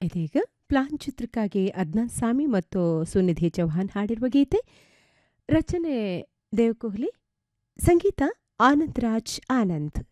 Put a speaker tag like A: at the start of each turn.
A: ಇದೀಗ ಪ್ಲಾನ್ ಚಿತ್ರಕ್ಕಾಗಿ ಅದ್ನಾನ್ ಸಾಮಿ ಮತ್ತು ಸುನಿಧಿ ಚೌಹಾನ್ ಹಾಡಿರುವ ಗೀತೆ. ರಚನೆ ದೇವ್ ಕೊಹ್ಲಿ, ಸಂಗೀತ ಆನಂದ್ ರಾಜ್ ಆನಂದ್.